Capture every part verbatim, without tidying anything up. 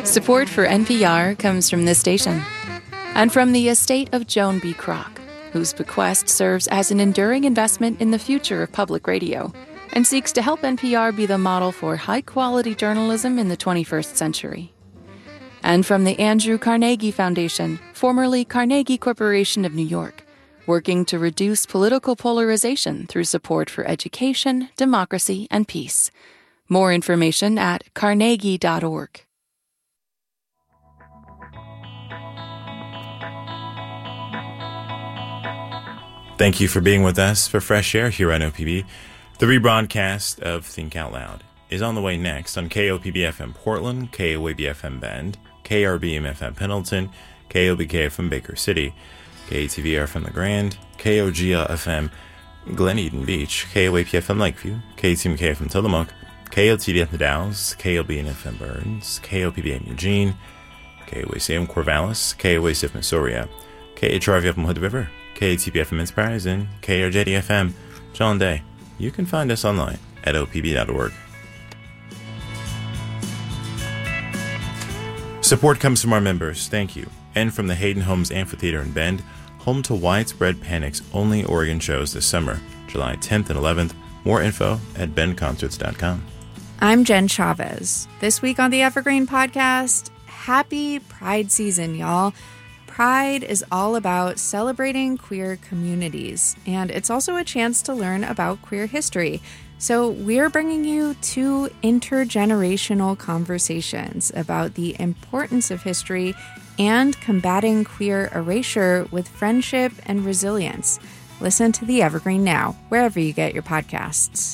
Support for N P R comes from this station and from the estate of Joan B. Kroc, whose bequest serves as an enduring investment in the future of public radio and seeks to help N P R be the model for high-quality journalism in the twenty-first century. And from the Andrew Carnegie Foundation, formerly Carnegie Corporation of New York, working to reduce political polarization through support for education, democracy, and peace. More information at carnegie dot org. Thank you for being with us for Fresh Air here on O P B. The rebroadcast of Think Out Loud is on the way next on K O P B F M Portland, K O A B F M Bend, K R B M F M Pendleton, K O B K F M Baker City, K A T V R F M The Grand, K O G L F M Glen Eden Beach, K O A P F M Lakeview, K T M K F M Tillamook, K O T D F M The Dalles, K O B N F M Burns, K O P B M Eugene, K O A C M Corvallis, K O A C F Missouri, K H R V F M Hood River, K A T B F M Enterprise, and K R J D F M John Day. You can find us online at O P B dot org. Support comes from our members, thank you, and from the Hayden Homes Amphitheater in Bend, home to Widespread Panic's only Oregon shows this summer, July tenth and eleventh. More info at bend concerts dot com. I'm Jen Chavez. This week on the Evergreen Podcast, happy Pride season, y'all. Pride is all about celebrating queer communities, and it's also a chance to learn about queer history. So we're bringing you two intergenerational conversations about the importance of history and combating queer erasure with friendship and resilience. Listen to The Evergreen now, wherever you get your podcasts.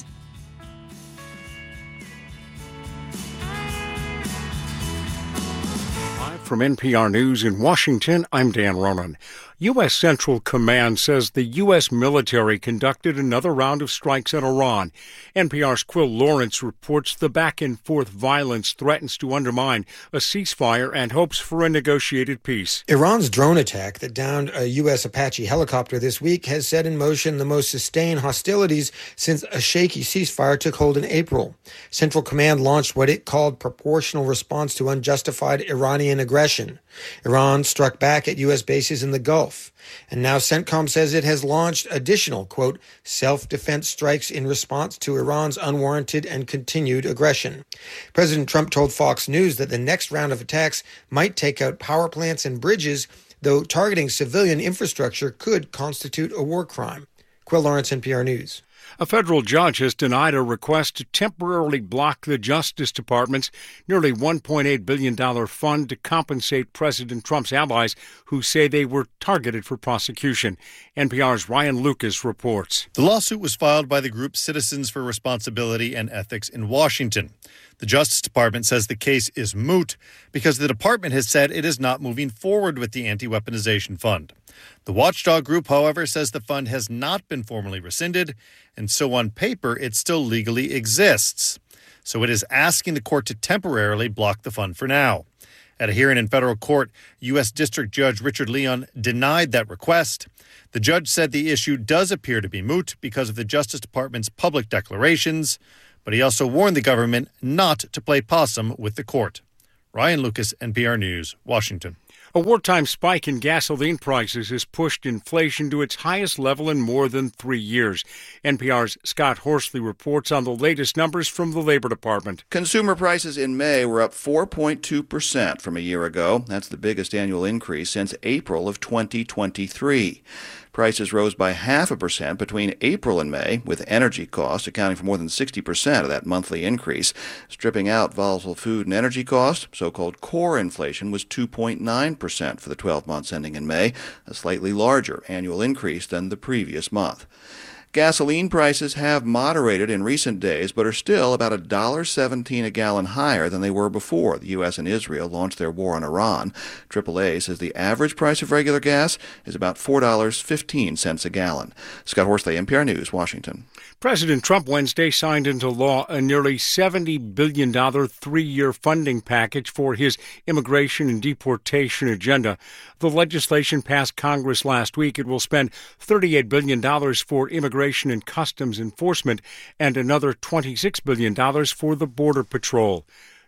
From N P R News in Washington, I'm Dan Ronan. U S. Central Command says the U S military conducted another round of strikes in Iran. N P R's Quill Lawrence reports the back-and-forth violence threatens to undermine a ceasefire and hopes for a negotiated peace. Iran's drone attack that downed a U S. Apache helicopter this week has set in motion the most sustained hostilities since a shaky ceasefire took hold in April. Central Command launched what it called proportional response to unjustified Iranian aggression. Iran struck back at U S bases in the Gulf. And now CENTCOM says it has launched additional, quote, self-defense strikes in response to Iran's unwarranted and continued aggression. President Trump told Fox News that the next round of attacks might take out power plants and bridges, though targeting civilian infrastructure could constitute a war crime. Quill Lawrence, N P R News. A federal judge has denied a request to temporarily block the Justice Department's nearly one point eight billion dollars fund to compensate President Trump's allies who say they were targeted for prosecution. N P R's Ryan Lucas reports. The lawsuit was filed by the group Citizens for Responsibility and Ethics in Washington. The Justice Department says the case is moot because the department has said it is not moving forward with the anti-weaponization fund. The watchdog group, however, says the fund has not been formally rescinded, and so on paper it still legally exists. So it is asking the court to temporarily block the fund for now. At a hearing in federal court, U S. District Judge Richard Leon denied that request. The judge said the issue does appear to be moot because of the Justice Department's public declarations, but he also warned the government not to play possum with the court. Ryan Lucas, N P R News, Washington. A wartime spike in gasoline prices has pushed inflation to its highest level in more than three years. N P R's Scott Horsley reports on the latest numbers from the Labor Department. Consumer prices in May were up four point two percent from a year ago. That's the biggest annual increase since April of twenty twenty-three. Prices rose by half a percent between April and May, with energy costs accounting for more than sixty percent of that monthly increase. Stripping out volatile food and energy costs, so-called core inflation was two point nine percent for the twelve months ending in May, a slightly larger annual increase than the previous month. Gasoline prices have moderated in recent days, but are still about one dollar seventeen a gallon higher than they were before the U S and Israel launched their war on Iran. triple A says the average price of regular gas is about four dollars and fifteen cents a gallon. Scott Horsley, N P R News, Washington. President Trump Wednesday signed into law a nearly seventy billion dollars three-year funding package for his immigration and deportation agenda. The legislation passed Congress last week. It will spend thirty-eight billion dollars for immigration and customs enforcement and another twenty-six billion dollars for the Border Patrol.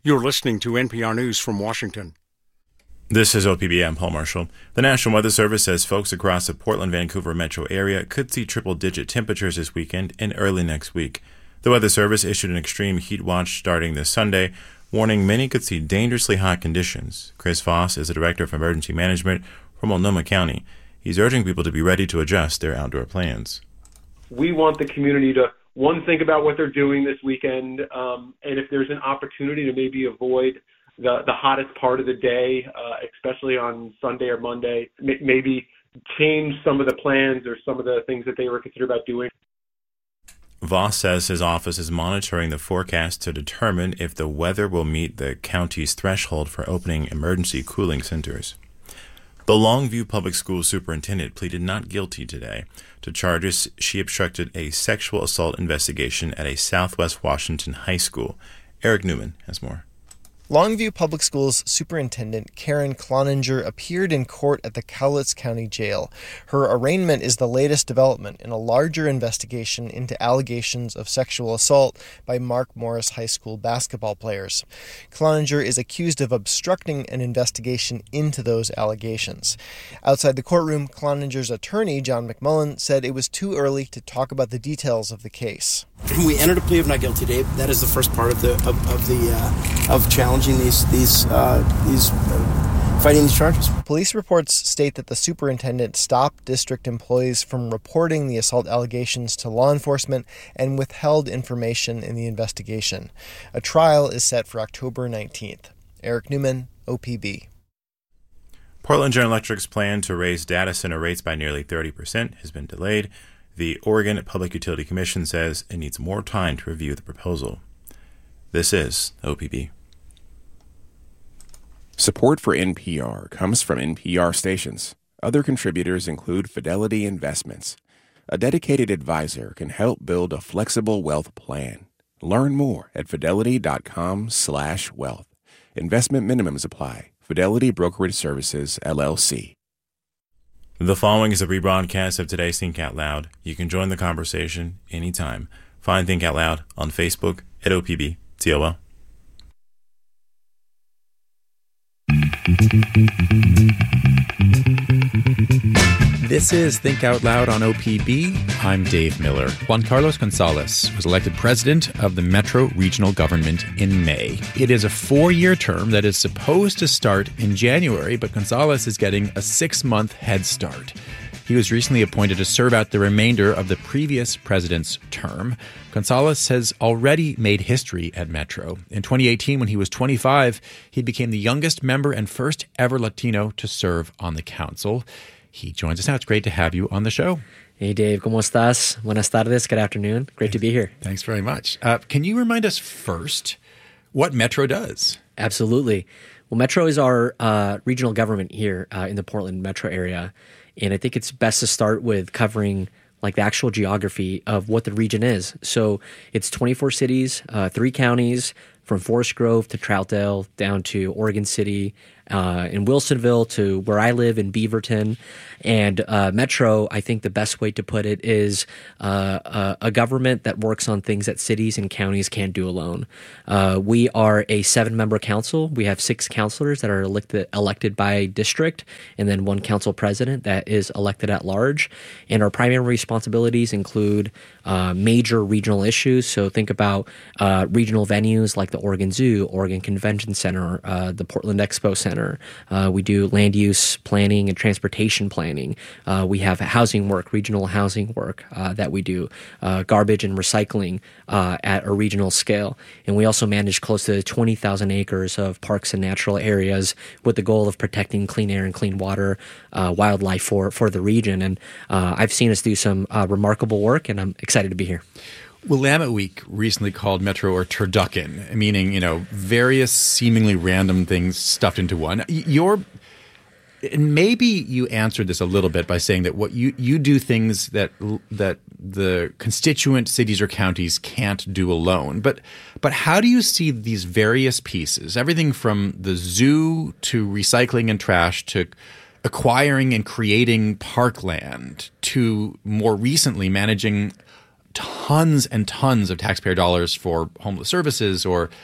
You're listening to N P R News from Washington. This is O P B. I'm Paul Marshall. The National Weather Service says folks across the Portland-Vancouver metro area could see triple-digit temperatures this weekend and early next week. The Weather Service issued an extreme heat watch starting this Sunday, warning many could see dangerously hot conditions. Chris Voss is the Director of Emergency Management from Multnomah County. He's urging people to be ready to adjust their outdoor plans. We want the community to, one, think about what they're doing this weekend, um, and if there's an opportunity to maybe avoid the, the hottest part of the day, uh, especially on Sunday or Monday, m- maybe change some of the plans or some of the things that they were considering about doing. Voss says his office is monitoring the forecast to determine if the weather will meet the county's threshold for opening emergency cooling centers. The Longview Public Schools superintendent pleaded not guilty today to charges she obstructed a sexual assault investigation at a Southwest Washington high school. Eric Newman has more. Longview Public Schools Superintendent Karen Cloninger appeared in court at the Cowlitz County Jail. Her arraignment is the latest development in a larger investigation into allegations of sexual assault by Mark Morris High School basketball players. Cloninger is accused of obstructing an investigation into those allegations. Outside the courtroom, Cloninger's attorney, John McMullen, said it was too early to talk about the details of the case. We entered a plea of not guilty, Dave. That is the first part of the of, of the uh, of challenging these these uh, these uh, fighting these charges. Police reports state that the superintendent stopped district employees from reporting the assault allegations to law enforcement and withheld information in the investigation. A trial is set for October nineteenth. Eric Newman, O P B. Portland General Electric's plan to raise data center rates by nearly thirty percent has been delayed. The Oregon Public Utility Commission says it needs more time to review the proposal. This is O P B. Support for N P R comes from N P R stations. Other contributors include Fidelity Investments. A dedicated advisor can help build a flexible wealth plan. Learn more at fidelity.com slash wealth. Investment minimums apply. Fidelity Brokerage Services, L L C. The following is a rebroadcast of today's Think Out Loud. You can join the conversation anytime. Find Think Out Loud on Facebook at O P B T O L. This is Think Out Loud on O P B. I'm Dave Miller. Juan Carlos Gonzalez was elected president of the Metro Regional Government in May. It is a four-year term that is supposed to start in January, but Gonzalez is getting a six-month head start. He was recently appointed to serve out the remainder of the previous president's term. Gonzalez has already made history at Metro. In twenty eighteen, when he was twenty-five, he became the youngest member and first ever Latino to serve on the council. He joins us now. It's great to have you on the show. Hey, Dave. ¿Cómo estás? Buenas tardes. Good afternoon. Great to be here. Thanks very much. Uh, can you remind us first what Metro does? Absolutely. Well, Metro is our uh, regional government here uh, in the Portland metro area. And I think it's best to start with covering like the actual geography of what the region is. So it's twenty-four cities, uh, three counties, from Forest Grove to Troutdale down to Oregon City, uh, in Wilsonville to where I live in Beaverton. And uh, Metro, I think the best way to put it is uh, a, a government that works on things that cities and counties can't do alone. Uh, we are a seven-member council. We have six councilors that are elected, elected by district, and then one council president that is elected at large. And our primary responsibilities include uh, major regional issues. So think about uh, regional venues like the Oregon Zoo, Oregon Convention Center, uh, the Portland Expo Center. Uh, we do land use planning and transportation planning. Uh, we have housing work, regional housing work uh, that we do, uh, garbage and recycling uh, at a regional scale. And we also manage close to twenty thousand acres of parks and natural areas with the goal of protecting clean air and clean water, uh, wildlife for, for the region. And uh, I've seen us do some uh, remarkable work, and I'm excited to be here. Willamette Week recently called Metro a turducken, meaning, you know, various seemingly random things stuffed into one. Your And maybe you answered this a little bit by saying that what you, you do things that that the constituent cities or counties can't do alone. But but how do you see these various pieces, everything from the zoo to recycling and trash to acquiring and creating parkland to more recently managing tons and tons of taxpayer dollars for homeless services or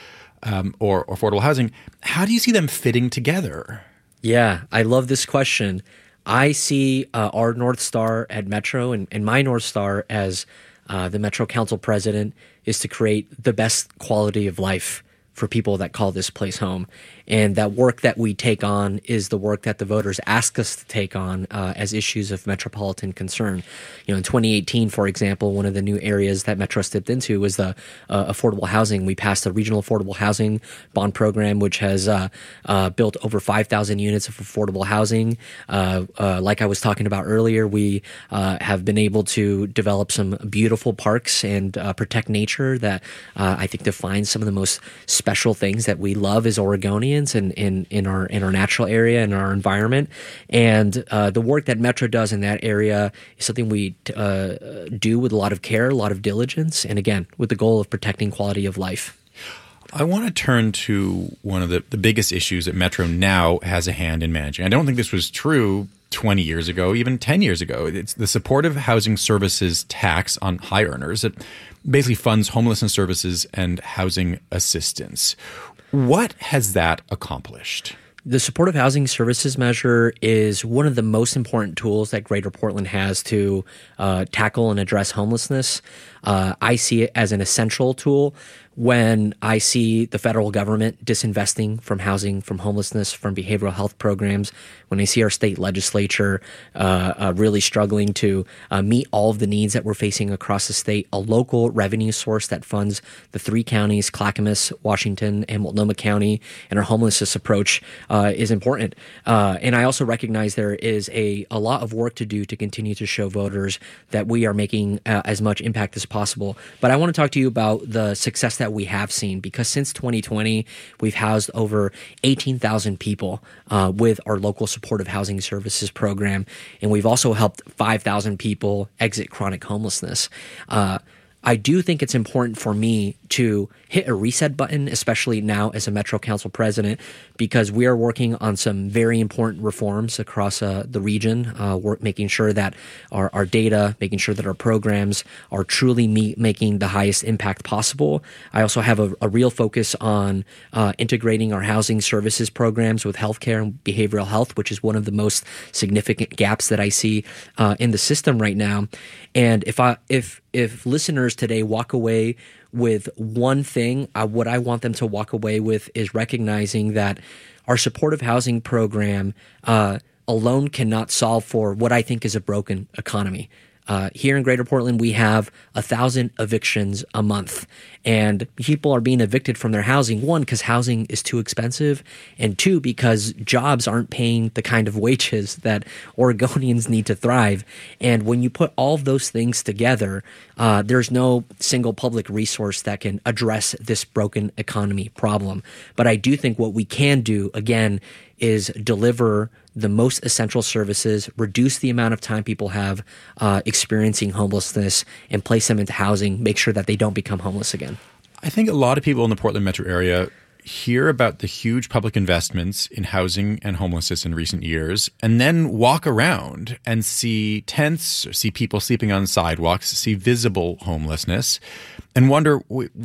um, or, or affordable housing. How do you see them fitting together? Yeah, I love this question. I see uh, our North Star at Metro and, and my North Star as uh, the Metro Council president is to create the best quality of life for people that call this place home. And that work that we take on is the work that the voters ask us to take on uh, as issues of metropolitan concern. You know, in twenty eighteen, for example, one of the new areas that Metro stepped into was the uh, affordable housing. We passed the Regional Affordable Housing Bond Program, which has uh, uh, built over five thousand units of affordable housing. Uh, uh, like I was talking about earlier, we uh, have been able to develop some beautiful parks and uh, protect nature that uh, I think defines some of the most special things that we love as Oregonians in, in, in our in our natural area and our environment. And uh, the work that Metro does in that area is something we uh, do with a lot of care, a lot of diligence, and again, with the goal of protecting quality of life. I want to turn to one of the, the biggest issues that Metro now has a hand in managing. I don't think this was true twenty years ago, even ten years ago. It's the Supportive Housing Services tax on high earners. It basically funds homelessness services and housing assistance. What has that accomplished? The Supportive Housing Services measure is one of the most important tools that Greater Portland has to uh, tackle and address homelessness. Uh, I see it as an essential tool when I see the federal government disinvesting from housing, from homelessness, from behavioral health programs, when I see our state legislature uh, uh, really struggling to uh, meet all of the needs that we're facing across the state, a local revenue source that funds the three counties, Clackamas, Washington, and Multnomah County, and our homelessness approach uh, is important. Uh, and I also recognize there is a, a lot of work to do to continue to show voters that we are making uh, as much impact as possible. But I want to talk to you about the success that we have seen, because since twenty twenty, we've housed over eighteen thousand people uh, with our local supportive housing services program, and we've also helped five thousand people exit chronic homelessness. Uh, I do think it's important for me to hit a reset button, especially now as a Metro Council president, because we are working on some very important reforms across uh, the region. Uh, we're making sure that our, our data, making sure that our programs are truly meet, making the highest impact possible. I also have a, a real focus on uh, integrating our housing services programs with healthcare and behavioral health, which is one of the most significant gaps that I see uh, in the system right now. And if I if if listeners today walk away with one thing, uh, what I want them to walk away with is recognizing that our supportive housing program uh, alone cannot solve for what I think is a broken economy. Uh, here in Greater Portland, we have a thousand evictions a month, and people are being evicted from their housing. One, because housing is too expensive, and two, because jobs aren't paying the kind of wages that Oregonians need to thrive. And when you put all of those things together, uh, there's no single public resource that can address this broken economy problem. But I do think what we can do, again, is deliver the most essential services, reduce the amount of time people have uh, experiencing homelessness, and place them into housing, make sure that they don't become homeless again. I think a lot of people in the Portland metro area hear about the huge public investments in housing and homelessness in recent years, and then walk around and see tents, see people sleeping on sidewalks, see visible homelessness, and wonder,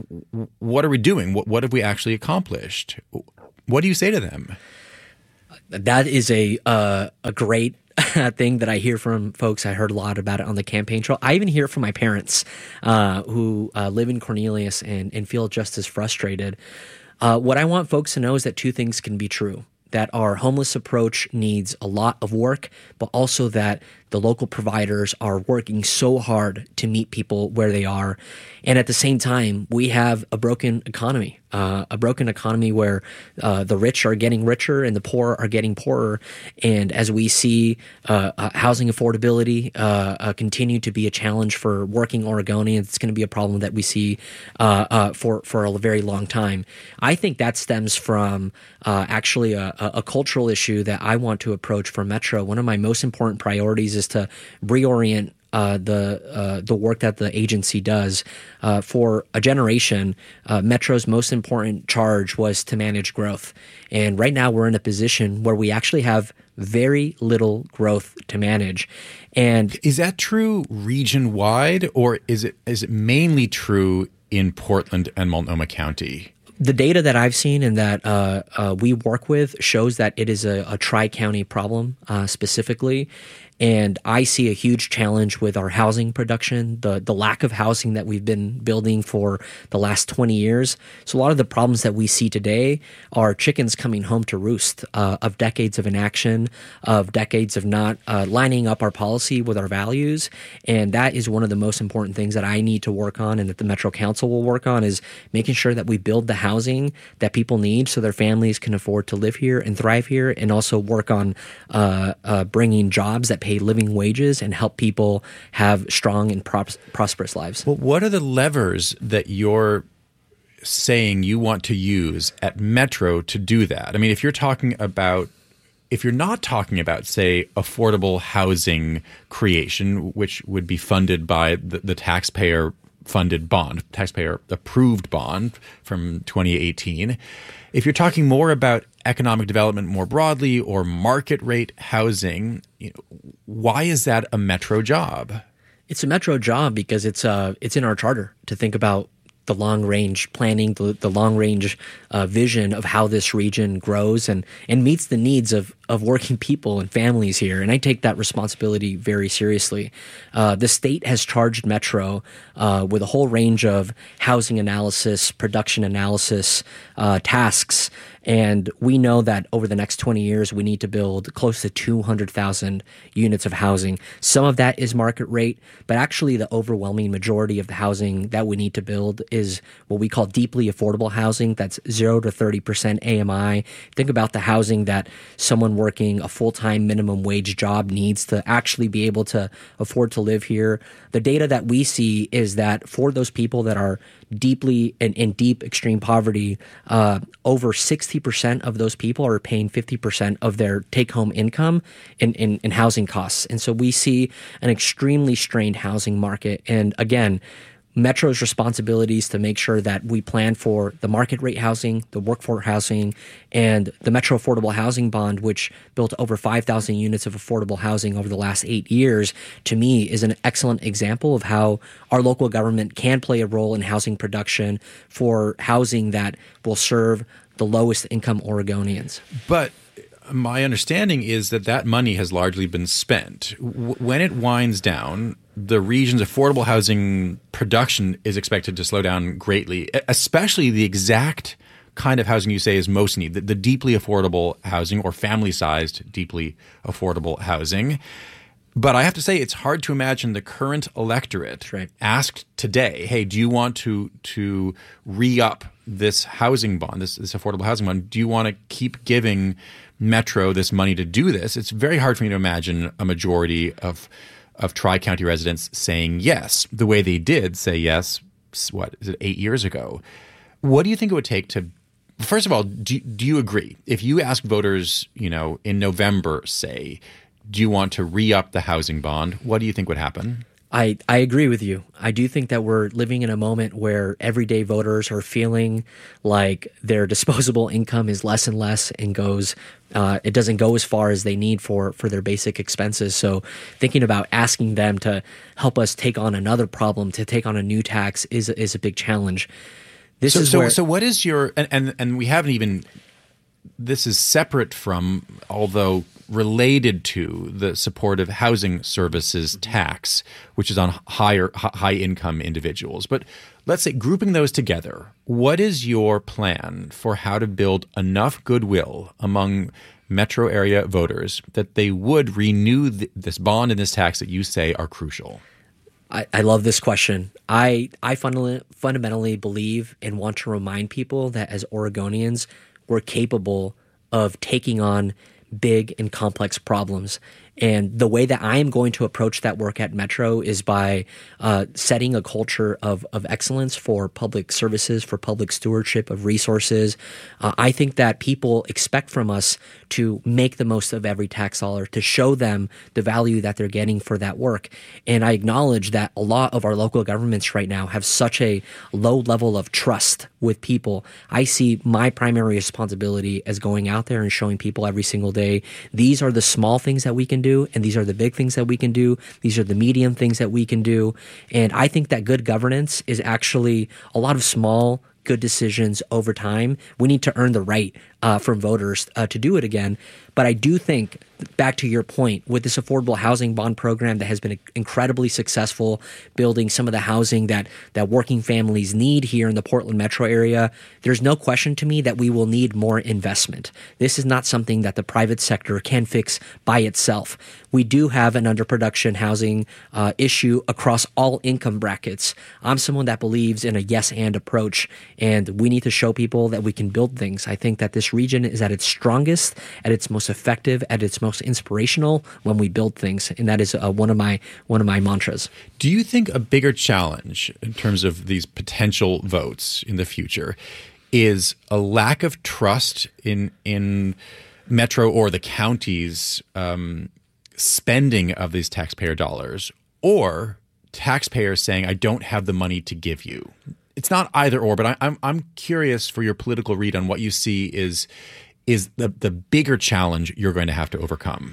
what are we doing? What, what have we actually accomplished? What do you say to them? That is a uh, a great thing that I hear from folks. I heard a lot about it on the campaign trail. I even hear it from my parents uh, who uh, live in Cornelius and, and feel just as frustrated. Uh, what I want folks to know is that two things can be true. That our homeless approach needs a lot of work, but also that the local providers are working so hard to meet people where they are. And at the same time, we have a broken economy, uh, a broken economy where uh, the rich are getting richer and the poor are getting poorer. And as we see uh, uh, housing affordability uh, uh, continue to be a challenge for working Oregonians, it's going to be a problem that we see uh, uh, for, for a very long time. I think that stems from uh, actually a, a cultural issue that I want to approach for Metro. One of my most important priorities is to reorient uh, the uh, the work that the agency does. Uh, for a generation, uh, Metro's most important charge was to manage growth. And right now we're in a position where we actually have very little growth to manage. And is that true region-wide, or is it is it mainly true in Portland and Multnomah County? The data that I've seen and that uh, uh, we work with shows that it is a, a tri-county problem uh, specifically. And I see a huge challenge with our housing production, the the lack of housing that we've been building for the last twenty years. So a lot of the problems that we see today are chickens coming home to roost uh, of decades of inaction, of decades of not uh, lining up our policy with our values. And that is one of the most important things that I need to work on and that the Metro Council will work on, is making sure that we build the housing that people need so their families can afford to live here and thrive here, and also work on uh, uh, bringing jobs that pay pay living wages and help people have strong and pros- prosperous lives. Well, what are the levers that you're saying you want to use at Metro to do that? I mean, if you're talking about If you're not talking about, say, affordable housing creation, which would be funded by the, the taxpayer-funded bond, taxpayer-approved bond from twenty eighteen, if you're talking more about economic development more broadly or market rate housing, you know, why is that a Metro job? It's a Metro job because it's uh it's in our charter to think about the long-range planning, the, the long-range uh, vision of how this region grows and and meets the needs of of working people and families here. And I take that responsibility very seriously. Uh, the state has charged Metro uh, with a whole range of housing analysis, production analysis uh, tasks. And we know that over the next twenty years, we need to build close to two hundred thousand units of housing. Some of that is market rate, but actually the overwhelming majority of the housing that we need to build is what we call deeply affordable housing. That's zero to thirty percent A M I. Think about the housing that someone working a full-time minimum wage job needs to actually be able to afford to live here. The data that we see is that for those people that are deeply in, in deep extreme poverty, uh, over sixty percent of those people are paying fifty percent of their take-home income in, in, in housing costs. And so we see an extremely strained housing market. And again, Metro's responsibilities to make sure that we plan for the market rate housing, the workforce housing, and the Metro Affordable Housing Bond, which built over five thousand units of affordable housing over the last eight years, to me is an excellent example of how our local government can play a role in housing production for housing that will serve the lowest income Oregonians. But my understanding is that that money has largely been spent. W- when it winds down, the region's affordable housing production is expected to slow down greatly, especially the exact kind of housing you say is most needed, the, the deeply affordable housing or family-sized deeply affordable housing. But I have to say, it's hard to imagine the current electorate right. asked today, hey, do you want to to re-up this housing bond, this, this affordable housing bond? Do you want to keep giving Metro this money to do this? It's very hard for me to imagine a majority of of Tri-County residents saying yes, the way they did say yes, what, is it eight years ago? What do you think it would take to, first of all, do, do you agree? If you ask voters, you know, in November, say, do you want to re-up the housing bond, what do you think would happen? I, I agree with you. I do think that we're living in a moment where everyday voters are feeling like their disposable income is less and less and goes uh, it doesn't go as far as they need for, for their basic expenses. So thinking about asking them to help us take on another problem, to take on a new tax is is a big challenge. This so, is so, where, so what is your and, and and we haven't even this is separate from, although related to, the supportive housing services tax, which is on higher high income individuals. But let's say grouping those together, what is your plan for how to build enough goodwill among metro area voters that they would renew th- this bond and this tax that you say are crucial? I, I love this question. I I fundamentally, fundamentally believe and want to remind people that as Oregonians, we're capable of taking on big and complex problems. And the way that I am going to approach that work at Metro is by uh, setting a culture of, of excellence for public services, for public stewardship of resources. Uh, I think that people expect from us to make the most of every tax dollar, to show them the value that they're getting for that work. And I acknowledge that a lot of our local governments right now have such a low level of trust with people. I see my primary responsibility as going out there and showing people every single day, these are the small things that we can do. And these are the big things that we can do. These are the medium things that we can do. And I think that good governance is actually a lot of small, good decisions over time. We need to earn the right uh, from voters uh, to do it again. But I do think, back to your point, with this affordable housing bond program that has been incredibly successful, building some of the housing that that working families need here in the Portland metro area, there's no question to me that we will need more investment. This is not something that the private sector can fix by itself. We do have an underproduction housing uh, issue across all income brackets. I'm someone that believes in a yes and approach, and we need to show people that we can build things. I think that this region is at its strongest, at its most effective, at its most inspirational when we build things, and that is uh, one of my one of my mantras. Do you think a bigger challenge in terms of these potential votes in the future is a lack of trust in in Metro or the county's um, spending of these taxpayer dollars, or taxpayers saying, "I don't have the money to give you"? It's not either or, but I, I'm I'm curious for your political read on what you see is is the the bigger challenge you're going to have to overcome.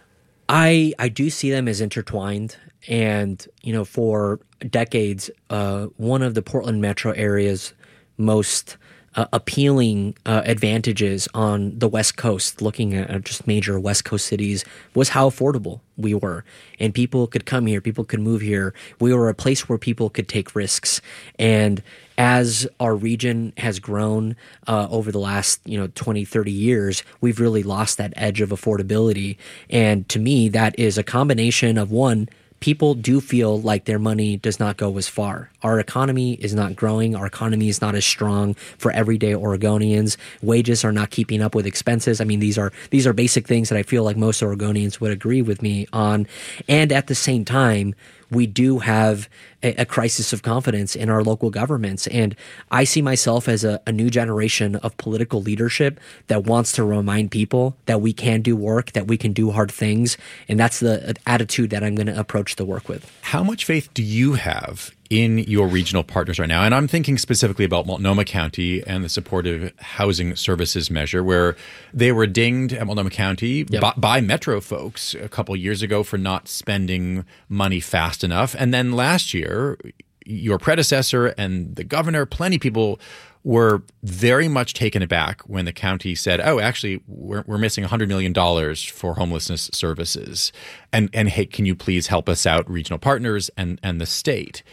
I I do see them as intertwined, and you know, for decades, uh, one of the Portland metro area's most uh, appealing uh, advantages on the West Coast, looking at just major West Coast cities, was how affordable we were. And people could come here, people could move here. We were a place where people could take risks. And as our region has grown uh, over the last, you know, twenty, thirty years, we've really lost that edge of affordability. And to me, that is a combination of, one, people do feel like their money does not go as far. Our economy is not growing. Our economy is not as strong for everyday Oregonians. Wages are not keeping up with expenses. I mean, these are these are basic things that I feel like most Oregonians would agree with me on. And at the same time, we do have a, a crisis of confidence in our local governments. And I see myself as a, a new generation of political leadership that wants to remind people that we can do work, that we can do hard things. And that's the attitude that I'm going to approach the work with. How much faith do you have in your regional partners right now? And I'm thinking specifically about Multnomah County and the supportive housing services measure, where they were dinged at Multnomah County yep. by, by Metro folks a couple years ago for not spending money fast enough. And then last year, your predecessor and the governor, plenty of people were very much taken aback when the county said, oh, actually, we're, we're missing one hundred million dollars for homelessness services. And, and hey, can you please help us out, regional partners and, and the state?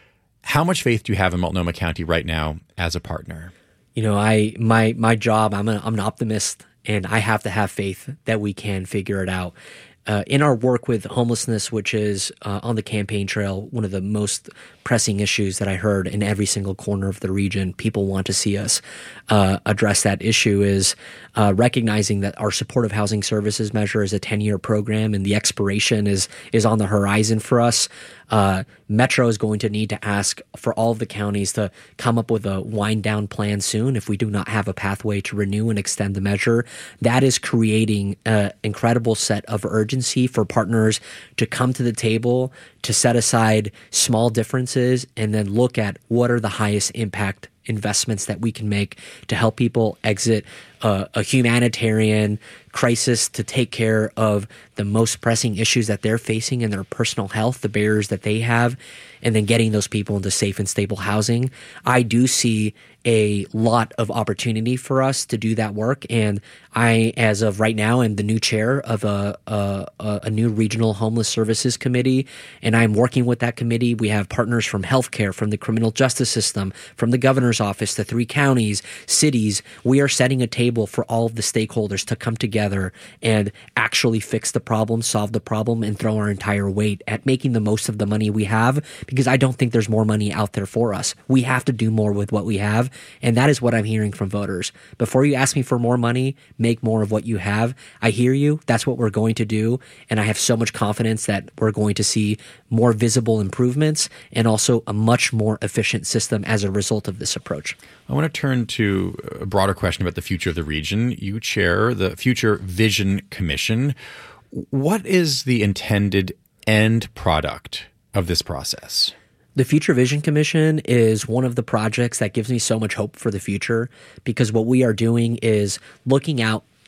How much faith do you have in Multnomah County right now as a partner? You know, I my my job, I'm, a, I'm an optimist, and I have to have faith that we can figure it out. Uh, in our work with homelessness, which is uh, on the campaign trail, one of the most pressing issues that I heard in every single corner of the region, people want to see us uh, address that issue, is uh, recognizing that our supportive housing services measure is a ten-year program and the expiration is is on the horizon for us. Uh, Metro is going to need to ask for all of the counties to come up with a wind-down plan soon if we do not have a pathway to renew and extend the measure. That is creating an incredible set of urgency for partners to come to the table, to set aside small differences, and then look at what are the highest impact investments that we can make to help people exit uh, a humanitarian crisis, to take care of the most pressing issues that they're facing in their personal health, the barriers that they have, and then getting those people into safe and stable housing. I do see a lot of opportunity for us to do that work. And I, as of right now, am the new chair of a, a, a new regional homeless services committee, and I'm working with that committee. We have partners from healthcare, from the criminal justice system, from the governor's office, the three counties, cities. We are setting a table for all of the stakeholders to come together and actually fix the problem, solve the problem, and throw our entire weight at making the most of the money we have, because I don't think there's more money out there for us. We have to do more with what we have. And that is what I'm hearing from voters. Before you ask me for more money, make more of what you have. I hear you. That's what we're going to do. And I have so much confidence that we're going to see more visible improvements and also a much more efficient system as a result of this approach. I want to turn to a broader question about the future of the region. You chair the Future Vision Commission. What is the intended end product of this process? The Future Vision Commission is one of the projects that gives me so much hope for the future, because what we are doing is looking out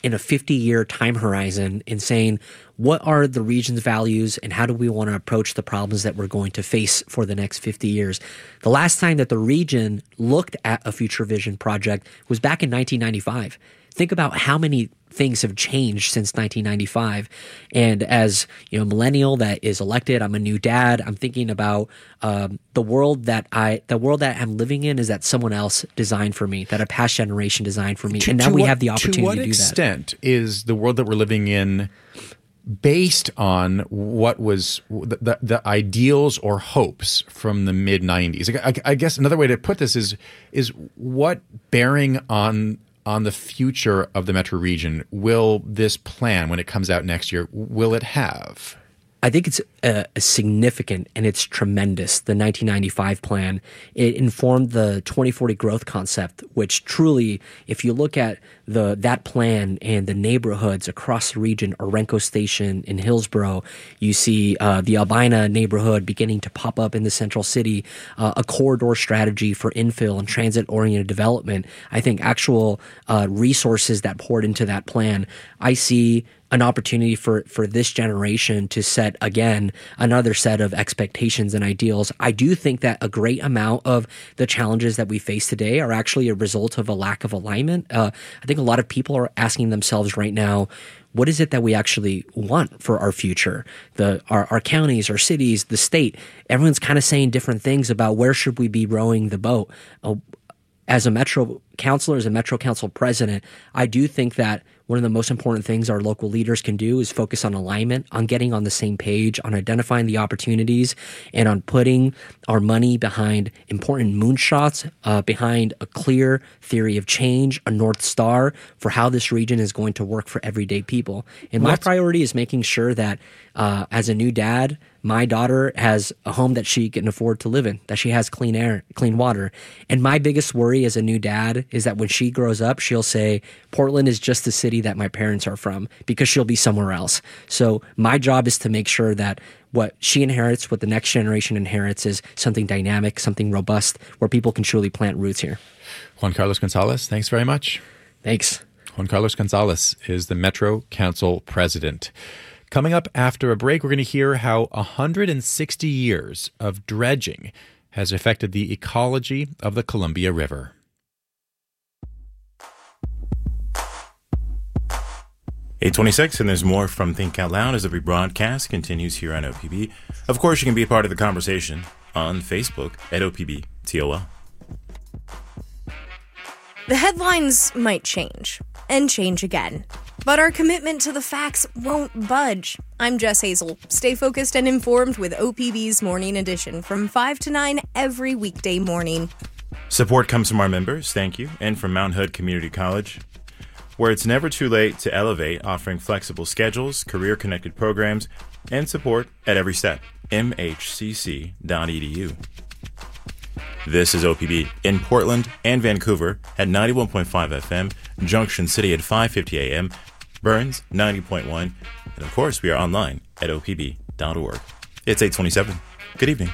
in a fifty-year time horizon and saying, what are the region's values and how do we want to approach the problems that we're going to face for the next fifty years? The last time that the region looked at a future vision project was back in nineteen ninety-five. Think about how many things have changed since nineteen ninety-five. And as you know, millennial that is elected, I'm a new dad. I'm thinking about um, the world that I, the world that I'm living in is that someone else designed for me, that a past generation designed for me, To- and now to we what- have the opportunity to what to do that. extent is the world that we're living in based on what was the, the, the ideals or hopes from the mid nineties? I, I, I guess another way to put this is is what bearing on on the future of the metro region will this plan, when it comes out next year, will it have? I think it's uh, significant and it's tremendous. The nineteen ninety-five plan, it informed the twenty forty growth concept, which truly, if you look at the that plan and the neighborhoods across the region, Orenco Station in Hillsborough, you see uh, the Albina neighborhood beginning to pop up in the central city, uh, a corridor strategy for infill and transit-oriented development. I think actual uh, resources that poured into that plan, I see an opportunity for, for this generation to set, again, another set of expectations and ideals. I do think that a great amount of the challenges that we face today are actually a result of a lack of alignment. Uh, I think a lot of people are asking themselves right now, what is it that we actually want for our future? The our, our counties, our cities, the state, everyone's kind of saying different things about where should we be rowing the boat. Uh, as a Metro councilor, as a Metro Council president, I do think that one of the most important things our local leaders can do is focus on alignment, on getting on the same page, on identifying the opportunities, and on putting our money behind important moonshots, uh, behind a clear theory of change, a North Star for how this region is going to work for everyday people. And my What's- priority is making sure that uh, as a new dad, my daughter has a home that she can afford to live in, that she has clean air, clean water. And my biggest worry as a new dad is that when she grows up, she'll say, Portland is just the city that my parents are from, because she'll be somewhere else. So my job is to make sure that what she inherits, what the next generation inherits, is something dynamic, something robust, where people can truly plant roots here. Juan Carlos Gonzalez, thanks very much. Thanks. Juan Carlos Gonzalez is the Metro Council president. Coming up after a break, we're going to hear how one hundred sixty years of dredging has affected the ecology of the Columbia River. eight twenty-six, and there's more from Think Out Loud as every broadcast continues here on O P B. Of course, you can be a part of the conversation on Facebook at O P B T O L. The headlines might change, and change again. But our commitment to the facts won't budge. I'm Jess Hazel. Stay focused and informed with O P B's Morning Edition from five to nine every weekday morning. Support comes from our members, thank you, and from Mount Hood Community College, where it's never too late to elevate, offering flexible schedules, career-connected programs, and support at every step. M H C C dot E D U. This is O P B in Portland and Vancouver at ninety-one point five F M, Junction City at five fifty A M, Burns ninety point one, and of course we are online at O P B dot org. It's eight twenty-seven. Good evening.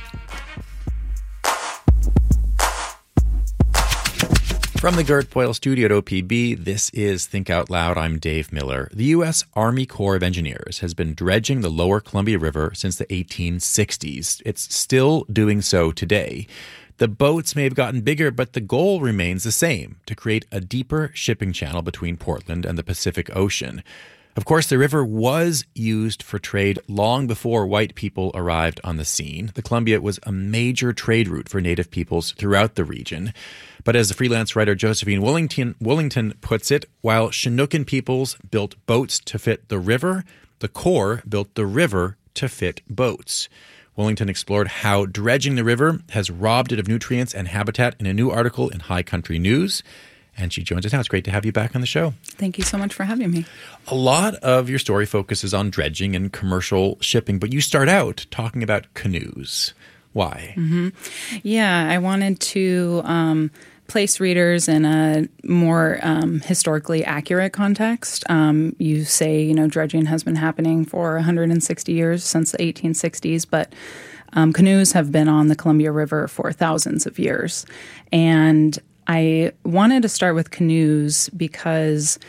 From the Gert Boyle studio at O P B, this is Think Out Loud. I'm Dave Miller. The U S Army Corps of Engineers has been dredging the lower Columbia River since the eighteen sixties. It's still doing so today. The boats may have gotten bigger, but the goal remains the same, to create a deeper shipping channel between Portland and the Pacific Ocean. Of course, the river was used for trade long before white people arrived on the scene. The Columbia was a major trade route for Native peoples throughout the region. But as the freelance writer Josephine Willington, Willington puts it, while Chinookan peoples built boats to fit the river, the Corps built the river to fit boats. Willington explored how dredging the river has robbed it of nutrients and habitat in a new article in High Country News. And she joins us now. It's great to have you back on the show. Thank you so much for having me. A lot of your story focuses on dredging and commercial shipping, but you start out talking about canoes. Why? Mm-hmm. Yeah, I wanted to um, place readers in a more um, historically accurate context. Um, you say, you know, dredging has been happening for one hundred sixty years, since the eighteen sixties, but um, canoes have been on the Columbia River for thousands of years. And I wanted to start with canoes because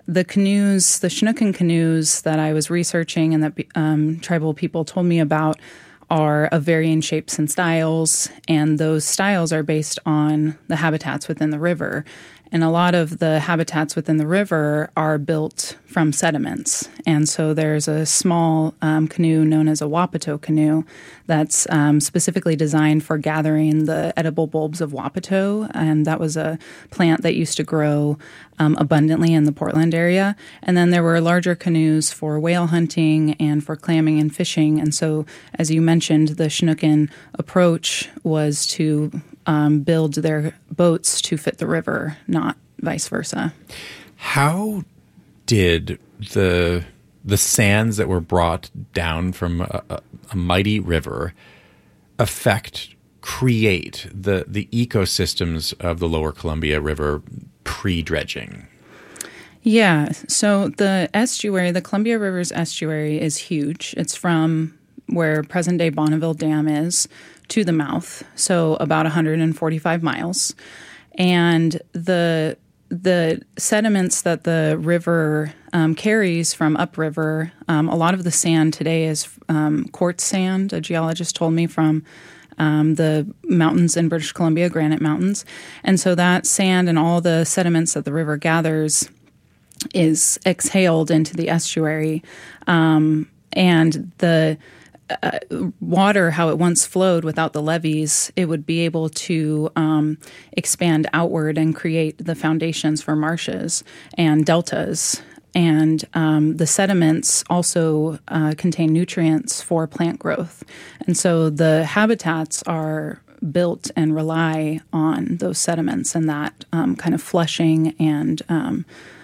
the canoes, the Chinookan canoes that I was researching and that um, tribal people told me about are of varying shapes and styles, and those styles are based on the habitats within the river. And a lot of the habitats within the river are built from sediments. And so there's a small um, canoe known as a Wapato canoe that's um, specifically designed for gathering the edible bulbs of Wapato. And that was a plant that used to grow um, abundantly in the Portland area. And then there were larger canoes for whale hunting and for clamming and fishing. And so, as you mentioned, the Chinookan approach was to Um, build their boats to fit the river, not vice versa. How did the the sands that were brought down from a, a, a mighty river affect, create the, the ecosystems of the Lower Columbia River pre-dredging? Yeah, so the estuary, the Columbia River's estuary is huge. It's from where present-day Bonneville Dam is to the mouth, so about one hundred forty-five miles. And the the sediments that the river um, carries from upriver, um, a lot of the sand today is um, quartz sand, a geologist told me, from um, the mountains in British Columbia, Granite Mountains. And so that sand and all the sediments that the river gathers is exhaled into the estuary. Um, and the Uh, water, how it once flowed without the levees, it would be able to um, expand outward and create the foundations for marshes and deltas. And um, the sediments also uh, contain nutrients for plant growth. And so the habitats are built and rely on those sediments and that um, kind of flushing and um,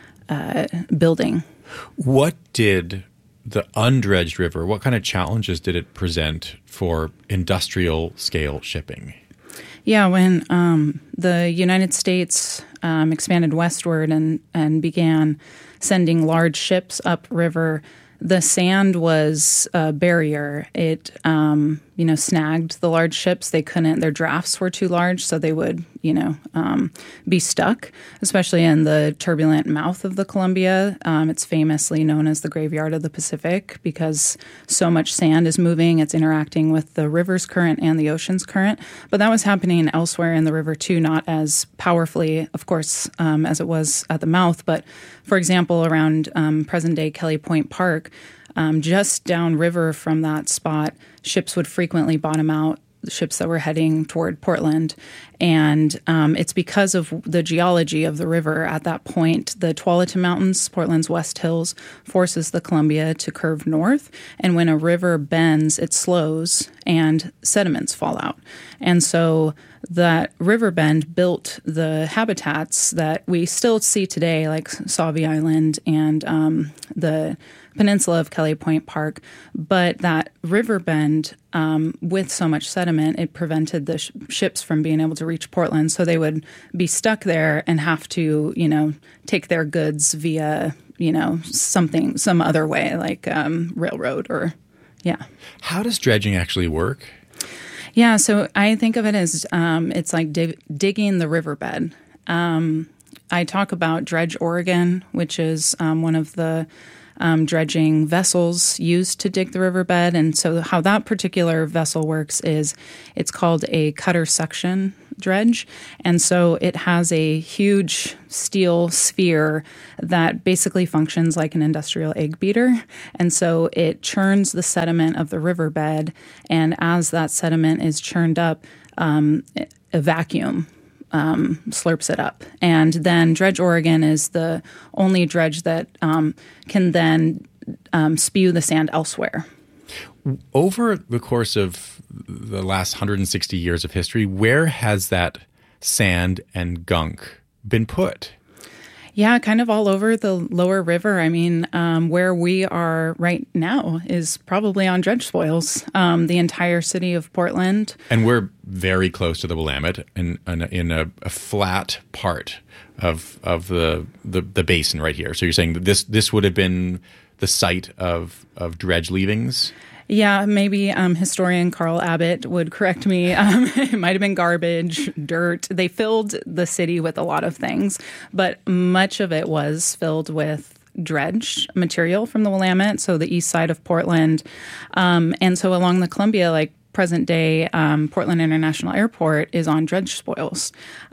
uh, building. What did the undredged river, what kind of challenges did it present for industrial scale shipping? Yeah, when um, the United States um, expanded westward and, and began sending large ships upriver, the sand was a barrier. It, um, you know, snagged the large ships. They couldn't, their drafts were too large, so they would, you know, um, be stuck, especially in the turbulent mouth of the Columbia. Um, it's famously known as the graveyard of the Pacific because so much sand is moving. It's interacting with the river's current and the ocean's current. But that was happening elsewhere in the river too, not as powerfully, of course, um, as it was at the mouth. But for example, around um, present-day Kelly Point Park, um, just downriver from that spot, ships would frequently bottom out, ships that were heading toward Portland. And um, it's because of the geology of the river at that point. The Tualatin Mountains, Portland's West Hills, forces the Columbia to curve north. And when a river bends, it slows and sediments fall out. And so that river bend built the habitats that we still see today, like Sauvie Island and um, the peninsula of Kelly Point Park. But that river bend, um, with so much sediment, it prevented the sh- ships from being able to reach Portland. So they would be stuck there and have to, you know, take their goods via, you know, something, some other way, like um, railroad or, yeah. How does dredging actually work? Yeah, so I think of it as um, it's like dig- digging the riverbed. Um, I talk about Dredge Oregon, which is um, one of the Um, dredging vessels used to dig the riverbed. And so how that particular vessel works is it's called a cutter suction dredge. And so it has a huge steel sphere that basically functions like an industrial egg beater. And so it churns the sediment of the riverbed. And as that sediment is churned up, um, a vacuum Um, slurps it up. And then Dredge Oregon is the only dredge that um, can then um, spew the sand elsewhere. Over the course of the last one hundred sixty years of history, where has that sand and gunk been put? Yeah, kind of all over the lower river. I mean, um, where we are right now is probably on dredge spoils. Um, the entire city of Portland. And we're very close to the Willamette in, in, a, in a, a flat part of of the, the the basin right here. So you're saying that this this would have been the site of, of dredge leavings? Yeah, maybe um, historian Carl Abbott would correct me. Um, it might have been garbage, dirt. They filled the city with a lot of things, but much of it was filled with dredged material from the Willamette, so the east side of Portland. Um, and so along the Columbia, like present day um, Portland International Airport is on dredge spoils.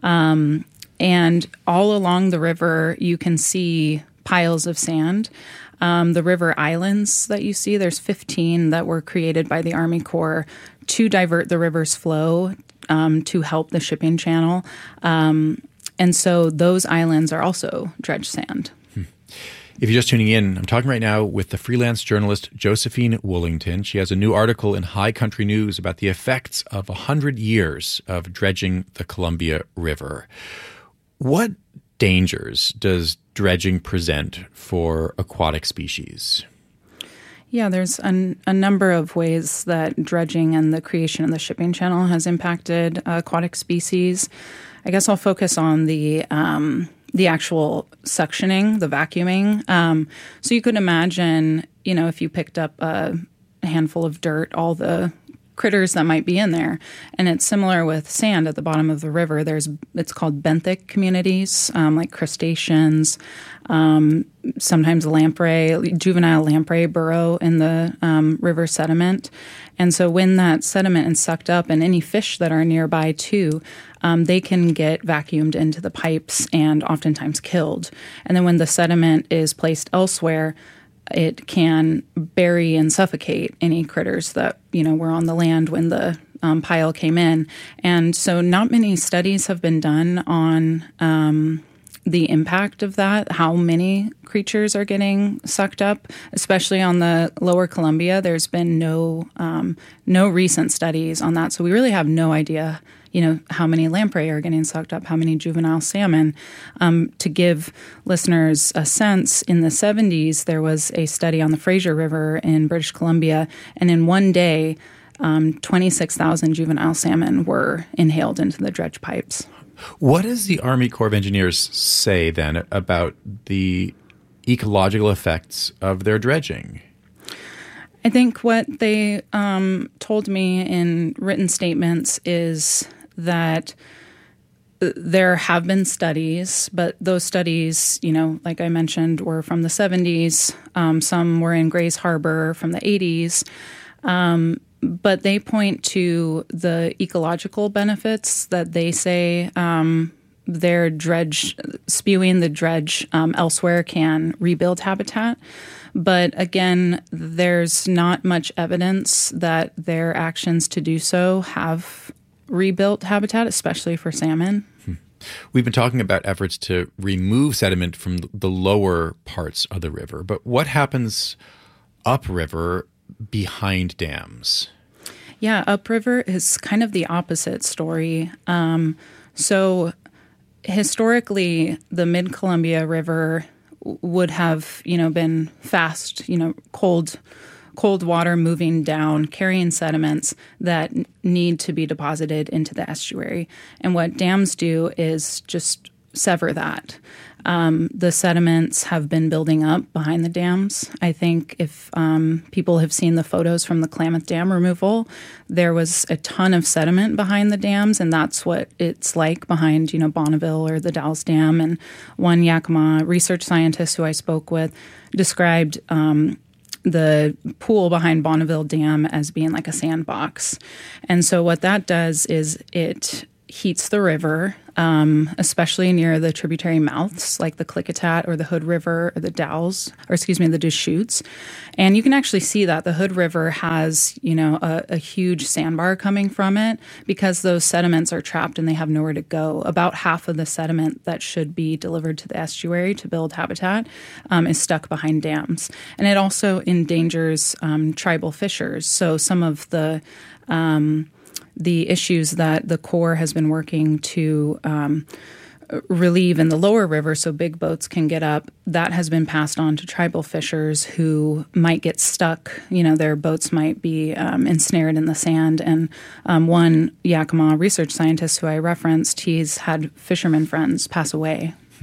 Um, and all along the river, you can see piles of sand. Um, the river islands that you see, there's fifteen that were created by the Army Corps to divert the river's flow um, to help the shipping channel. Um, and so those islands are also dredged sand. If you're just tuning in, I'm talking right now with the freelance journalist Josephine Woolington. She has a new article in High Country News about the effects of one hundred years of dredging the Columbia River. What dangers does dredging present for aquatic species? Yeah, there's an, a number of ways that dredging and the creation of the shipping channel has impacted uh, aquatic species. I guess I'll focus on the um, the actual suctioning, the vacuuming. Um, so you could imagine, you know, if you picked up a handful of dirt, all the critters that might be in there. And it's similar with sand at the bottom of the river. There's, it's called benthic communities, um, like crustaceans, um, sometimes lamprey, juvenile lamprey burrow in the um, river sediment. And so when that sediment is sucked up, and any fish that are nearby too, um, they can get vacuumed into the pipes and oftentimes killed. And then when the sediment is placed elsewhere, it can bury and suffocate any critters that, you know, were on the land when the um, pile came in. And so not many studies have been done on um, the impact of that, how many creatures are getting sucked up, especially on the lower Columbia. There's been no um, no recent studies on that. So we really have no idea, you know, how many lamprey are getting sucked up, how many juvenile salmon. Um, to give listeners a sense, in the seventies, there was a study on the Fraser River in British Columbia, and in one day, um, twenty-six thousand juvenile salmon were inhaled into the dredge pipes. What does the Army Corps of Engineers say then about the ecological effects of their dredging? I think what they um, told me in written statements is that there have been studies, but those studies, you know, like I mentioned, were from the seventies. Um, some were in Grays Harbor from the eighties. Um, but they point to the ecological benefits that they say um, their dredge, spewing the dredge um, elsewhere can rebuild habitat. But again, there's not much evidence that their actions to do so have rebuilt habitat, especially for salmon. Hmm. We've been talking about efforts to remove sediment from the lower parts of the river, but what happens upriver behind dams? Yeah, upriver is kind of the opposite story. Um, so historically, the Mid-Columbia River would have, you know, been fast, you know, cold cold water moving down, carrying sediments that need to be deposited into the estuary. And what dams do is just sever that. Um, the sediments have been building up behind the dams. I think if um, people have seen the photos from the Klamath Dam removal, there was a ton of sediment behind the dams, and that's what it's like behind, you know, Bonneville or the Dalles Dam. And one Yakima research scientist who I spoke with described um, the pool behind Bonneville Dam as being like a sandbox. And so what that does is it heats the river, um, especially near the tributary mouths like the Klickitat or the Hood River or the Dalles, or excuse me, the Deschutes. And you can actually see that the Hood River has, you know, a, a huge sandbar coming from it because those sediments are trapped and they have nowhere to go. About half of the sediment that should be delivered to the estuary to build habitat um, is stuck behind dams. And it also endangers um, tribal fishers. So some of the um, the issues that the Corps has been working to um, relieve in the lower river so big boats can get up, that has been passed on to tribal fishers who might get stuck. You know, their boats might be um, ensnared in the sand. And um, one Yakima research scientist who I referenced, he's had fishermen friends pass away. Hmm.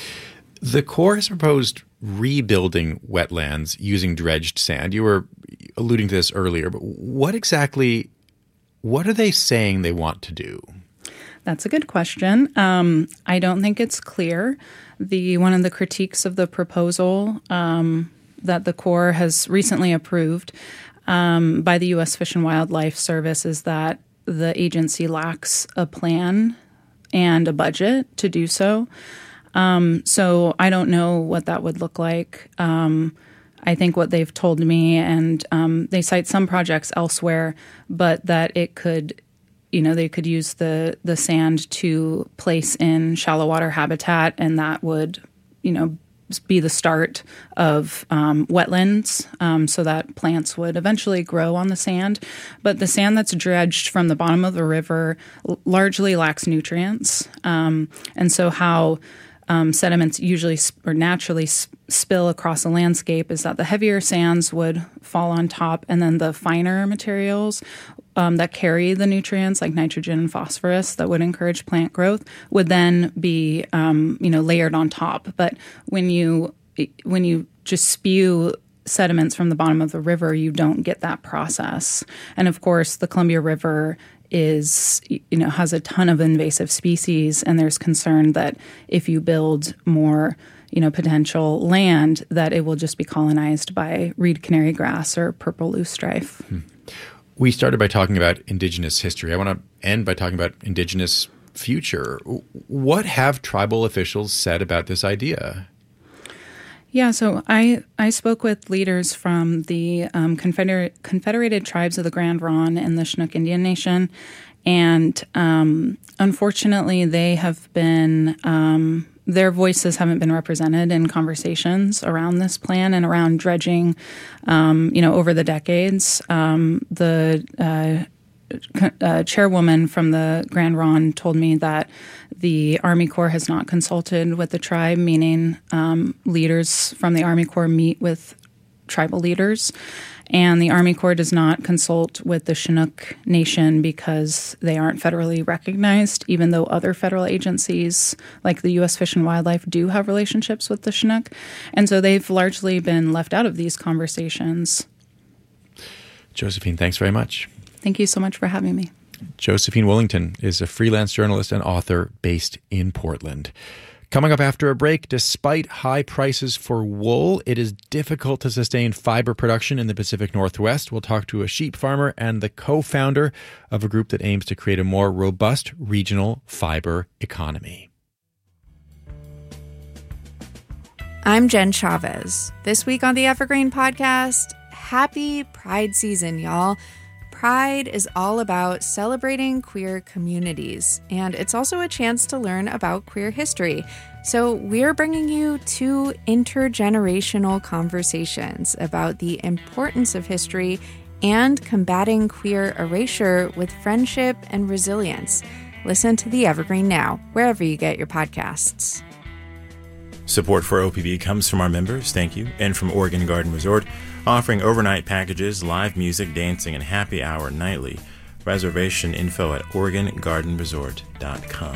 The Corps has proposed rebuilding wetlands using dredged sand. You were alluding to this earlier, but what exactly, what are they saying they want to do? That's a good question. Um, I don't think it's clear. The one of the critiques of the proposal um, that the Corps has recently approved um, by the U S Fish and Wildlife Service is that the agency lacks a plan and a budget to do so. Um, so I don't know what that would look like. Um, I think what they've told me, and um, they cite some projects elsewhere, but that it could, you know, they could use the the sand to place in shallow water habitat, and that would, you know, be the start of um, wetlands, um, so that plants would eventually grow on the sand. But the sand that's dredged from the bottom of the river l- largely lacks nutrients, um, and so how Um, sediments usually sp- or naturally sp- spill across the landscape is that the heavier sands would fall on top, and then the finer materials um, that carry the nutrients like nitrogen and phosphorus that would encourage plant growth would then be um, you know layered on top. But when you when you just spew sediments from the bottom of the river, you don't get that process. And of course, the Columbia River is, you know, has a ton of invasive species, and there's concern that if you build more, you know, potential land, that it will just be colonized by reed canary grass or purple loosestrife. Hmm. We started by talking about Indigenous history. I want to end by talking about Indigenous future. What have tribal officials said about this idea? Yeah, so I, I spoke with leaders from the um, Confeder- Confederated Tribes of the Grand Ronde and the Chinook Indian Nation, and um, unfortunately they have been, um, their voices haven't been represented in conversations around this plan and around dredging, um, you know, over the decades. Um, the uh, Uh, chairwoman from the Grand Ronde told me that the Army Corps has not consulted with the tribe, meaning um, leaders from the Army Corps meet with tribal leaders, and the Army Corps does not consult with the Chinook Nation because they aren't federally recognized, even though other federal agencies like the U S Fish and Wildlife do have relationships with the Chinook. And so they've largely been left out of these conversations. Josephine, thanks very much. Thank you so much for having me. Josephine Willington is a freelance journalist and author based in Portland. Coming up after a break, despite high prices for wool, it is difficult to sustain fiber production in the Pacific Northwest. We'll talk to a sheep farmer and the co-founder of a group that aims to create a more robust regional fiber economy. I'm Jen Chavez. This week on the Evergreen Podcast, happy Pride season, y'all. Pride is all about celebrating queer communities, and it's also a chance to learn about queer history. So we're bringing you two intergenerational conversations about the importance of history and combating queer erasure with friendship and resilience. Listen to The Evergreen now, wherever you get your podcasts. Support for O P B comes from our members, thank you, and from Oregon Garden Resort, offering overnight packages, live music, dancing, and happy hour nightly. Reservation info at oregon garden resort dot com.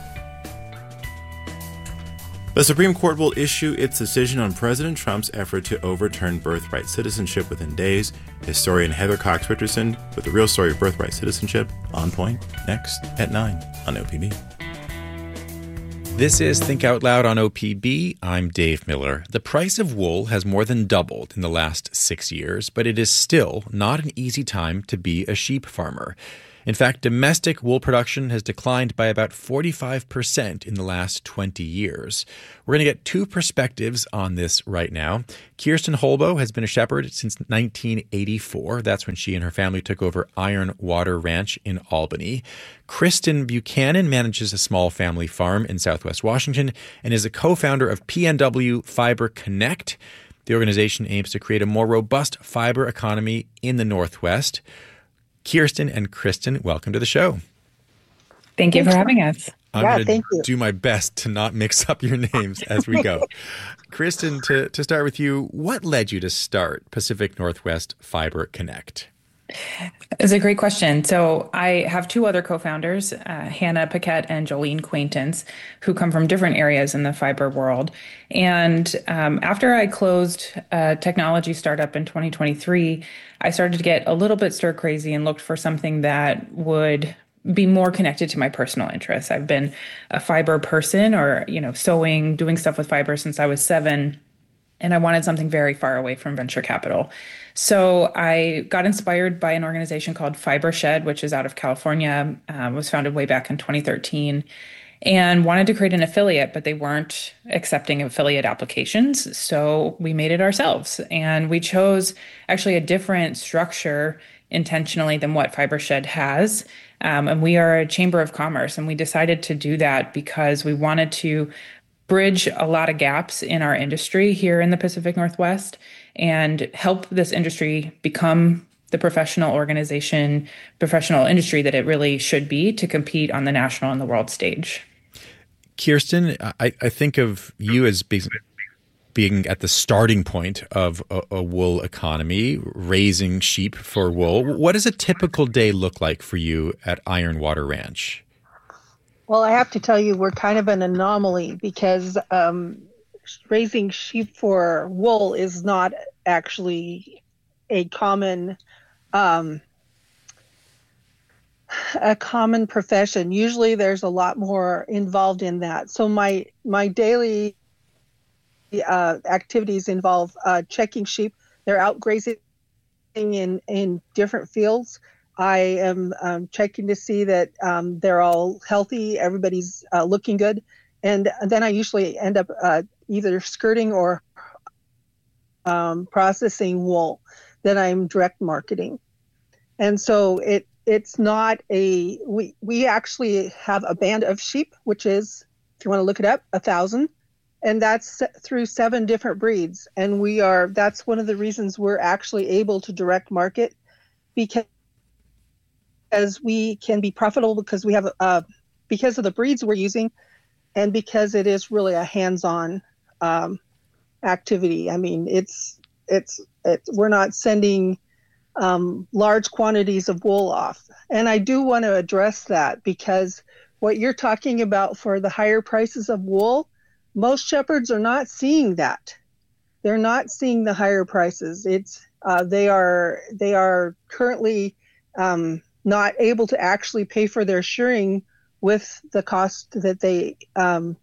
The Supreme Court will issue its decision on President Trump's effort to overturn birthright citizenship within days. Historian Heather Cox Richardson with the real story of birthright citizenship on point next at nine on O P B. This is Think Out Loud on O P B. I'm Dave Miller. The price of wool has more than doubled in the last six years, but it is still not an easy time to be a sheep farmer. In fact, domestic wool production has declined by about forty-five percent in the last twenty years. We're going to get two perspectives on this right now. Kirsten Holbo has been a shepherd since nineteen eighty-four. That's when she and her family took over Iron Water Ranch in Albany. Kristen Buchanan manages a small family farm in Southwest Washington and is a co-founder of P N W Fiber Connect. The organization aims to create a more robust fiber economy in the Northwest. Kirsten and Kristen, welcome to the show. Thank you for having us. I'm yeah, going thank to you. do my best to not mix up your names as we go. Kristen, to, to start with you, what led you to start Pacific Northwest Fiber Connect? It's a great question. So I have two other co-founders, uh, Hannah Paquette and Jolene Quaintance, who come from different areas in the fiber world. And um, after I closed a technology startup in twenty twenty-three, I started to get a little bit stir crazy and looked for something that would be more connected to my personal interests. I've been a fiber person, or, you know, sewing, doing stuff with fiber since I was seven. And I wanted something very far away from venture capital. So I got inspired by an organization called FiberShed, which is out of California, um, was founded way back in twenty thirteen, and wanted to create an affiliate, but they weren't accepting affiliate applications. So we made it ourselves. And we chose actually a different structure intentionally than what FiberShed has. Um, and we are a chamber of commerce. And we decided to do that because we wanted to bridge a lot of gaps in our industry here in the Pacific Northwest and help this industry become the professional organization, professional industry that it really should be to compete on the national and the world stage. Kirsten, I, I think of you as being, being at the starting point of a, a wool economy, raising sheep for wool. What does a typical day look like for you at Iron Water Ranch? Well, I have to tell you, we're kind of an anomaly because um, raising sheep for wool is not actually a common um, a common profession. Usually, there's a lot more involved in that. So my my daily uh, activities involve uh, checking sheep. They're out grazing in in different fields. I am um, checking to see that um, they're all healthy, everybody's uh, looking good. And then I usually end up uh, either skirting or um, processing wool that I'm direct marketing. And so it it's not a, we, we actually have a band of sheep, which is, if you want to look it up, a thousand. And that's through seven different breeds. And we are, that's one of the reasons we're actually able to direct market, because Because we can be profitable because we have uh, because of the breeds we're using, and because it is really a hands-on um, activity. I mean, it's it's it's we're not sending um, large quantities of wool off, and I do want to address that, because what you're talking about for the higher prices of wool, most shepherds are not seeing that. They're not seeing the higher prices. It's uh, they are they are currently um, not able to actually pay for their shearing with the cost that they, um,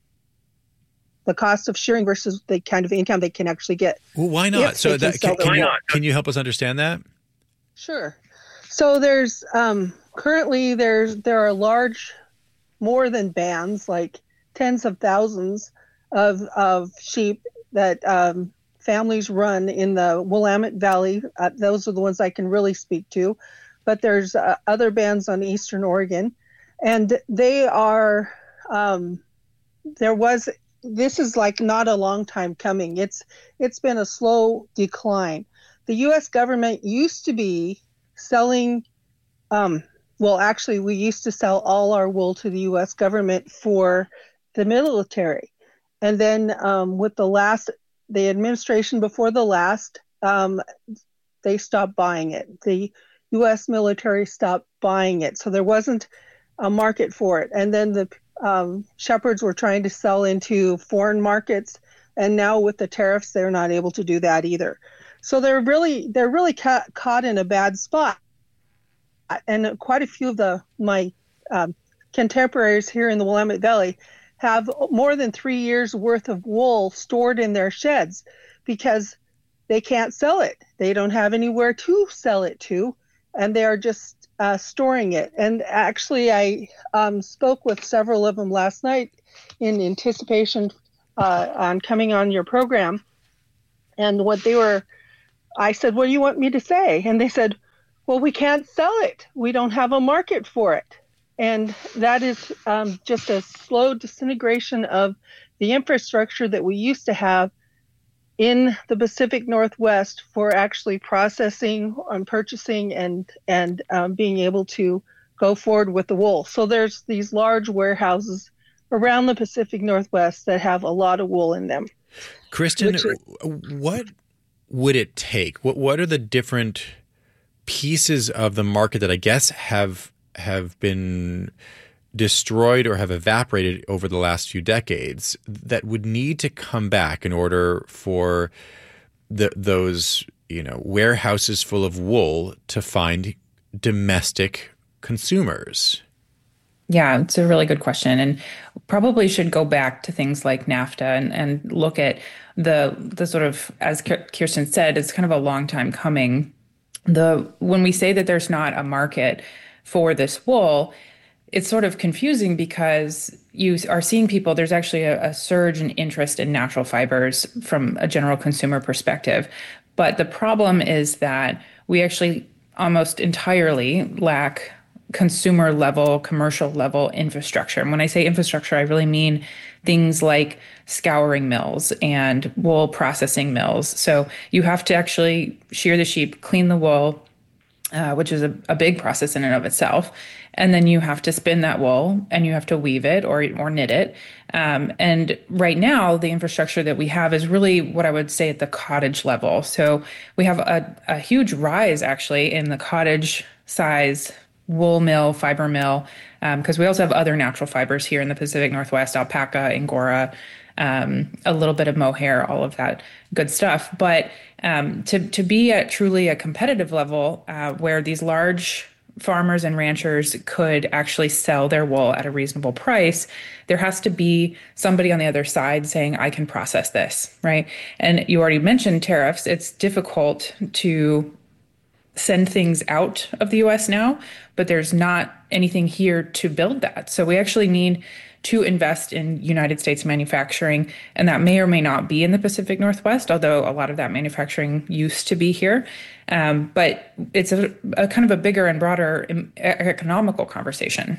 the cost of shearing versus the kind of income they can actually get. Well, why not? So that, can, can, you, can you help us understand that? Sure. So there's um, currently there's there are large, more than bands, like tens of thousands of of sheep that um, families run in the Willamette Valley. Uh, those are the ones I can really speak to. But there's uh, other bands on Eastern Oregon, and they are, um, there was, this is like not a long time coming. It's It's been a slow decline. The U S government used to be selling, um, well, actually, we used to sell all our wool to the U S government for the military. And then um, with the last, the administration before the last, um, they stopped buying it. The U S military stopped buying it, so there wasn't a market for it. And then the um, shepherds were trying to sell into foreign markets, and now with the tariffs, they're not able to do that either. So they're really they're really ca- caught in a bad spot. And quite a few of the my um, contemporaries here in the Willamette Valley have more than three years worth of wool stored in their sheds because they can't sell it. They don't have anywhere to sell it to. And they are just uh, storing it. And actually, I um, spoke with several of them last night in anticipation uh, on coming on your program. And what they were, I said, what do you want me to say? And they said, well, we can't sell it. We don't have a market for it. And that is um, just a slow disintegration of the infrastructure that we used to have in the Pacific Northwest for actually processing and purchasing and and um, being able to go forward with the wool. So there's these large warehouses around the Pacific Northwest that have a lot of wool in them. Kristen, is, what would it take? What what are the different pieces of the market that I guess have have been destroyed or have evaporated over the last few decades that would need to come back in order for the, those, you know, warehouses full of wool to find domestic consumers? Yeah, it's a really good question, and probably should go back to things like NAFTA and, and look at the the sort of, as Kirsten said, it's kind of a long time coming. The when we say that there's not a market for this wool, it's sort of confusing because you are seeing people, there's actually a, a surge in interest in natural fibers from a general consumer perspective. But the problem is that we actually almost entirely lack consumer level, commercial level infrastructure. And when I say infrastructure, I really mean things like scouring mills and wool processing mills. So you have to actually shear the sheep, clean the wool, uh, which is a, a big process in and of itself. And then you have to spin that wool and you have to weave it or or knit it. Um, and right now, the infrastructure that we have is really what I would say at the cottage level. So we have a, a huge rise actually in the cottage size wool mill, fiber mill, because um, we also have other natural fibers here in the Pacific Northwest, alpaca, angora, um, a little bit of mohair, all of that good stuff. But um, to, to be at truly a competitive level uh, where these large farmers and ranchers could actually sell their wool at a reasonable price, there has to be somebody on the other side saying, I can process this, right? And you already mentioned tariffs. It's difficult to send things out of the U S now, but there's not anything here to build that. So we actually need to invest in United States manufacturing, and that may or may not be in the Pacific Northwest, although a lot of that manufacturing used to be here. Um, but it's a, a kind of a bigger and broader economical conversation.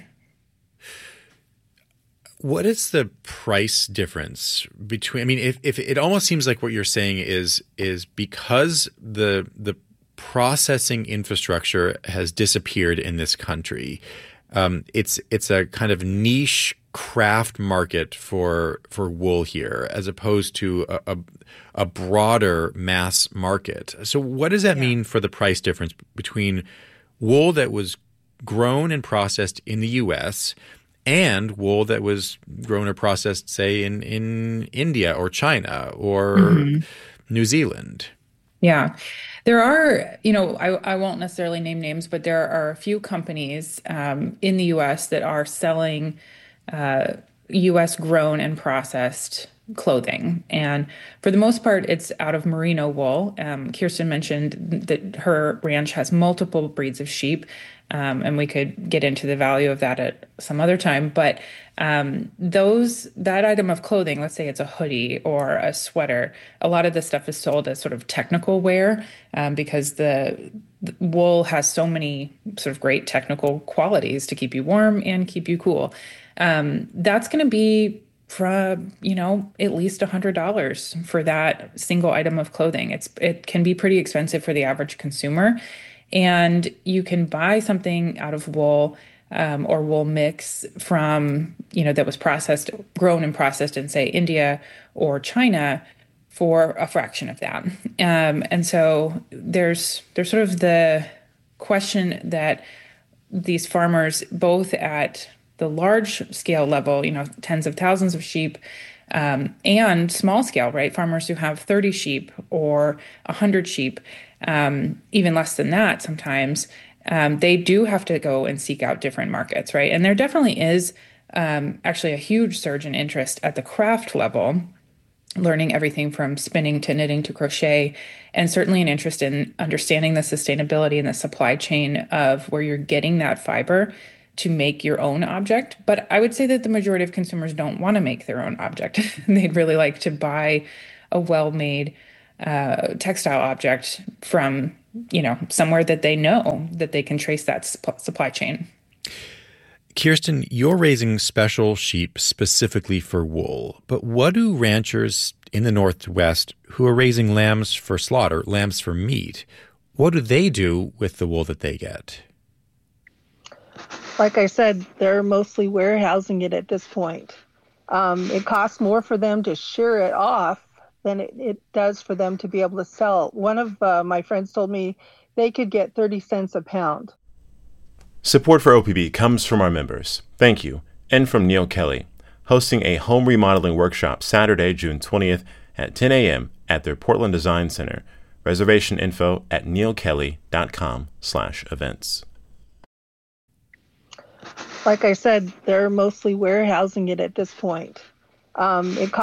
What is the price difference between, I mean, if, if it almost seems like what you're saying is is because the the processing infrastructure has disappeared in this country. Um, it's it's a kind of niche craft market for for wool here, as opposed to a, a, a broader mass market. So, what does that yeah. mean for the price difference between wool that was grown and processed in the U S and wool that was grown or processed, say, in in India or China or mm-hmm. New Zealand? Yeah. There are, you know, I, I won't necessarily name names, but there are a few companies um, in the U S that are selling uh, U S grown and processed clothing. And for the most part, it's out of merino wool. Um, Kirsten mentioned that her ranch has multiple breeds of sheep, um, and we could get into the value of that at some other time. But um, those that item of clothing, let's say it's a hoodie or a sweater, a lot of this stuff is sold as sort of technical wear um, because the, the wool has so many sort of great technical qualities to keep you warm and keep you cool. Um, that's going to be from, you know, at least one hundred dollars for that single item of clothing. It's it can be pretty expensive for the average consumer. And you can buy something out of wool um, or wool mix from, you know, that was processed, grown and processed in, say, India or China for a fraction of that. Um, and so there's there's sort of the question that these farmers, both at the large scale level, you know, tens of thousands of sheep, um, and small scale, right? Farmers who have thirty sheep or one hundred sheep, um, even less than that sometimes, um, they do have to go and seek out different markets, right? And there definitely is um, actually a huge surge in interest at the craft level, learning everything from spinning to knitting to crochet, and certainly an interest in understanding the sustainability and the supply chain of where you're getting that fiber to make your own object. But I would say that the majority of consumers don't want to make their own object. They'd really like to buy a well-made uh, textile object from, you know, somewhere that they know that they can trace that supp- supply chain. Kirsten, you're raising special sheep specifically for wool, but what do ranchers in the Northwest who are raising lambs for slaughter, lambs for meat, what do they do with the wool that they get? Like I said, they're mostly warehousing it at this point. Um, it costs more for them to shear it off than it, it does for them to be able to sell. One of uh, my friends told me they could get thirty cents a pound. Support for O P B comes from our members. Thank you. And from Neil Kelly, hosting a home remodeling workshop Saturday, June twentieth at ten a.m. at their Portland Design Center. Reservation info at neilkelly.com slash events. Like I said, they're mostly warehousing it at this point. Um, it